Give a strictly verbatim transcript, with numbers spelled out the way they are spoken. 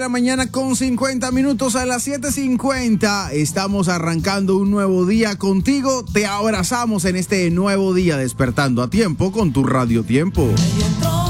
la mañana con cincuenta minutos. A las siete cincuenta estamos arrancando un nuevo día contigo. Te abrazamos en este nuevo día, despertando a tiempo con tu Radio Tiempo.